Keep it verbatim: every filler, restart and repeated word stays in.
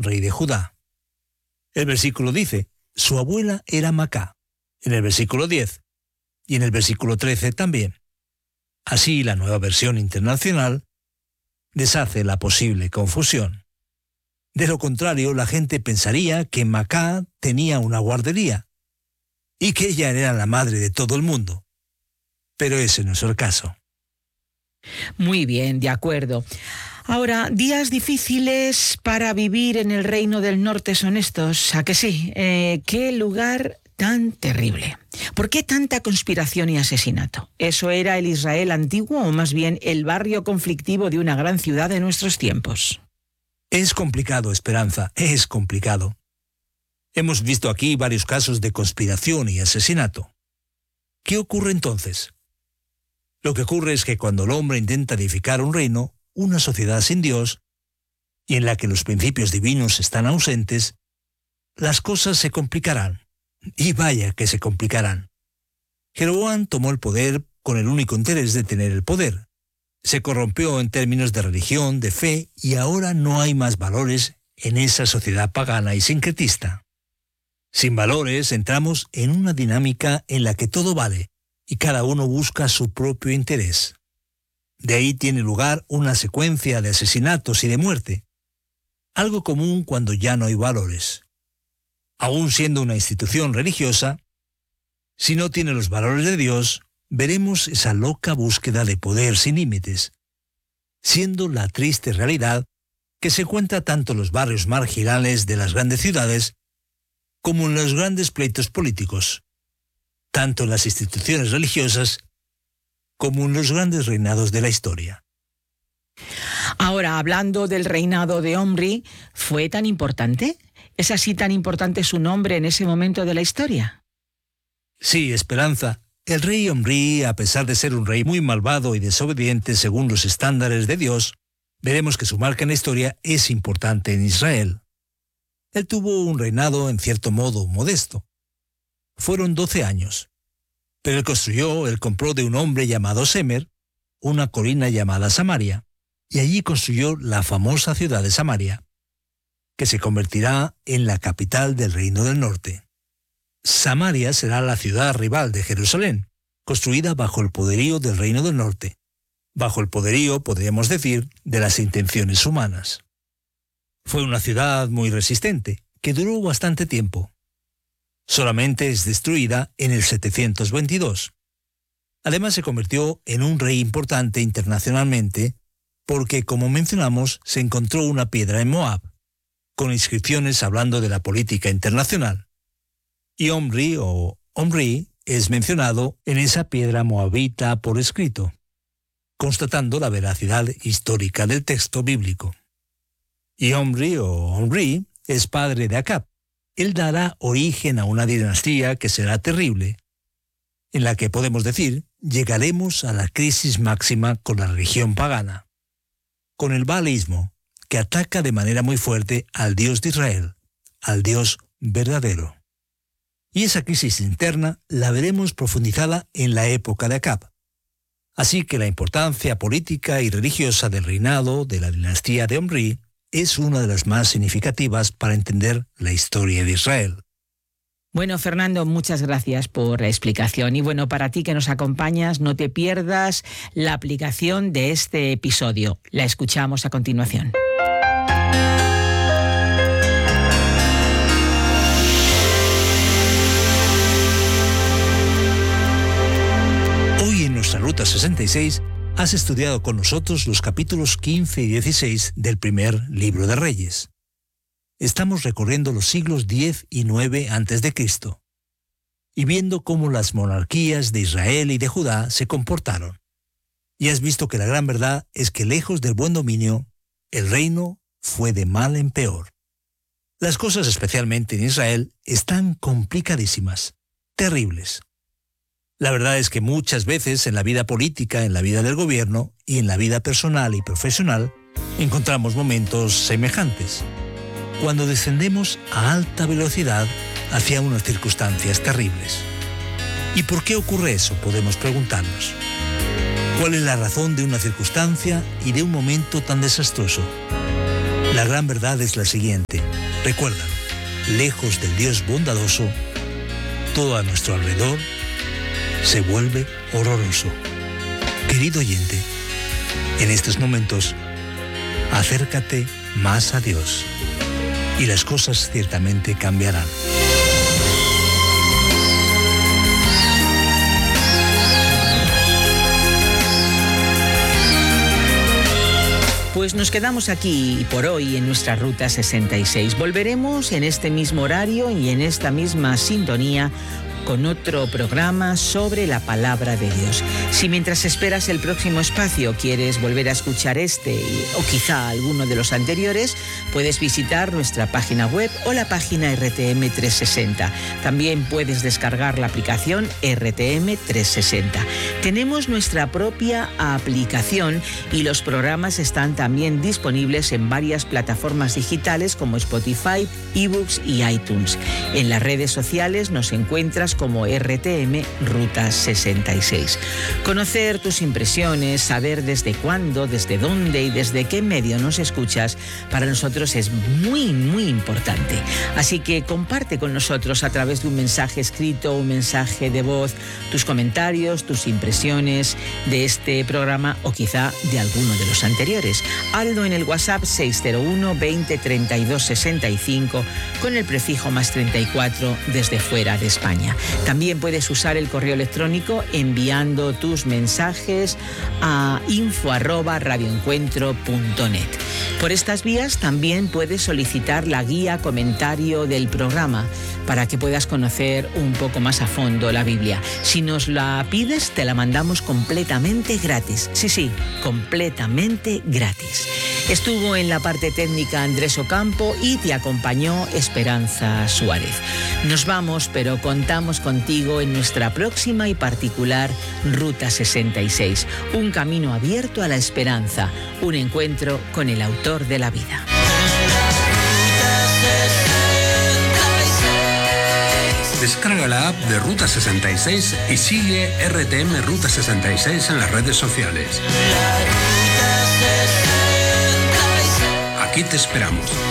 rey de Judá. El versículo dice, su abuela era Macá, en el versículo diez, y en el versículo trece también. Así, la nueva versión internacional deshace la posible confusión. De lo contrario, la gente pensaría que Macá tenía una guardería y que ella era la madre de todo el mundo. Pero ese no es el caso. Muy bien, de acuerdo. Ahora, días difíciles para vivir en el Reino del Norte son estos, ¿a que sí? Eh, ¿Qué lugar tan terrible? ¿Por qué tanta conspiración y asesinato? ¿Eso era el Israel antiguo o más bien el barrio conflictivo de una gran ciudad de nuestros tiempos? Es complicado, Esperanza, es complicado. Hemos visto aquí varios casos de conspiración y asesinato. ¿Qué ocurre entonces? Lo que ocurre es que cuando el hombre intenta edificar un reino, una sociedad sin Dios, y en la que los principios divinos están ausentes, las cosas se complicarán. Y vaya que se complicarán. Jeroboam tomó el poder con el único interés de tener el poder. Se corrompió en términos de religión, de fe, y ahora no hay más valores en esa sociedad pagana y sincretista. Sin valores entramos en una dinámica en la que todo vale, y cada uno busca su propio interés. De ahí tiene lugar una secuencia de asesinatos y de muerte, algo común cuando ya no hay valores. Aún siendo una institución religiosa, si no tiene los valores de Dios, veremos esa loca búsqueda de poder sin límites, siendo la triste realidad que se encuentra tanto en los barrios marginales de las grandes ciudades como en los grandes pleitos políticos, tanto en las instituciones religiosas como en los grandes reinados de la historia. Ahora, hablando del reinado de Omri, ¿fue tan importante? ¿Es así tan importante su nombre en ese momento de la historia? Sí, Esperanza. El rey Omri, a pesar de ser un rey muy malvado y desobediente según los estándares de Dios, veremos que su marca en la historia es importante en Israel. Él tuvo un reinado en cierto modo modesto. Fueron doce años. Pero él construyó, él compró de un hombre llamado Semer, una colina llamada Samaria, y allí construyó la famosa ciudad de Samaria, que se convertirá en la capital del Reino del Norte. Samaria será la ciudad rival de Jerusalén, construida bajo el poderío del Reino del Norte, bajo el poderío, podríamos decir, de las intenciones humanas. Fue una ciudad muy resistente, que duró bastante tiempo. Solamente es destruida en el setecientos veintidós. Además se convirtió en un rey importante internacionalmente porque, como mencionamos, se encontró una piedra en Moab, con inscripciones hablando de la política internacional. Y Omri o Omri es mencionado en esa piedra moabita por escrito, constatando la veracidad histórica del texto bíblico. Y Omri o Omri es padre de Acab. Él dará origen a una dinastía que será terrible, en la que podemos decir, llegaremos a la crisis máxima con la religión pagana, con el baalismo, que ataca de manera muy fuerte al Dios de Israel, al Dios verdadero. Y esa crisis interna la veremos profundizada en la época de Acab. Así que la importancia política y religiosa del reinado de la dinastía de Omri es una de las más significativas para entender la historia de Israel. Bueno, Fernando, muchas gracias por la explicación. Y bueno, para ti que nos acompañas, no te pierdas la aplicación de este episodio. La escuchamos a continuación. Hoy en nuestra Ruta sesenta y seis has estudiado con nosotros los capítulos quince y dieciséis del primer libro de Reyes. Estamos recorriendo los siglos diez y nueve antes de Cristo y viendo cómo las monarquías de Israel y de Judá se comportaron. Y has visto que la gran verdad es que lejos del buen dominio, el reino fue de mal en peor. Las cosas, especialmente en Israel, están complicadísimas, terribles. La verdad es que muchas veces en la vida política, en la vida del gobierno y en la vida personal y profesional encontramos momentos semejantes, cuando descendemos a alta velocidad hacia unas circunstancias terribles. ¿Y por qué ocurre eso? Podemos preguntarnos. ¿Cuál es la razón de una circunstancia y de un momento tan desastroso? La gran verdad es la siguiente. Recuérdalo, lejos del Dios bondadoso, todo a nuestro alrededor se vuelve horroroso. Querido oyente, en estos momentos, acércate más a Dios y las cosas ciertamente cambiarán. Pues nos quedamos aquí por hoy en nuestra Ruta sesenta y seis. Volveremos en este mismo horario y en esta misma sintonía con otro programa sobre la palabra de Dios. Si mientras esperas el próximo espacio quieres volver a escuchar este o quizá alguno de los anteriores, puedes visitar nuestra página web o la página R T M trescientos sesenta. También puedes descargar la aplicación R T M trescientos sesenta. Tenemos nuestra propia aplicación y los programas están también disponibles en varias plataformas digitales como Spotify, eBooks y iTunes. En las redes sociales nos encuentras como R T M Ruta sesenta y seis. Conocer tus impresiones, saber desde cuándo, desde dónde y desde qué medio nos escuchas, para nosotros es muy, muy importante. Así que comparte con nosotros a través de un mensaje escrito, un mensaje de voz, tus comentarios, tus impresiones de este programa o quizá de alguno de los anteriores. Hazlo en el WhatsApp seis cero uno veinte treinta y dos sesenta y cinco con el prefijo más treinta y cuatro desde fuera de España. También puedes usar el correo electrónico enviando tus mensajes a info arroba radioencuentro punto net. Por estas vías también puedes solicitar la guía comentario del programa para que puedas conocer un poco más a fondo la Biblia. Si nos la pides, te la mandamos completamente gratis. Sí, sí, completamente gratis. Estuvo en la parte técnica Andrés Ocampo y te acompañó Esperanza Suárez. Nos vamos, pero contamos contigo en nuestra próxima y particular Ruta sesenta y seis. Un camino abierto a la esperanza, un encuentro con el autor de la vida. Descarga la app de Ruta sesenta y seis y sigue R T M Ruta sesenta y seis en las redes sociales. Aquí te esperamos.